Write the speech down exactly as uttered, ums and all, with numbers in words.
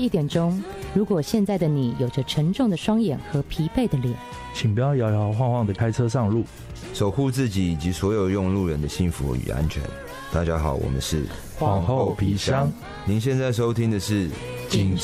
一点钟，如果现在的你有着沉重的双眼和疲惫的脸， 请不要摇摇晃晃的开车上路， 守护自己以及所有用路人的幸福与安全。大家好，我们是皇后皮箱。 您现在收听的是警察